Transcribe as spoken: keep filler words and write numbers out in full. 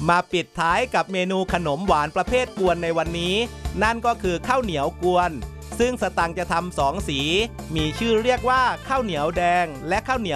มาปิดท้ายกับเมนูขนมหวานประเภทกวนในวันนี้นั่นก็คือข้าวเหนียวกวนซึ่งสตังค์จะทำสองสีมีชื่อเรียกว่าข้าวเหนียวแดงและข้าวเหนียว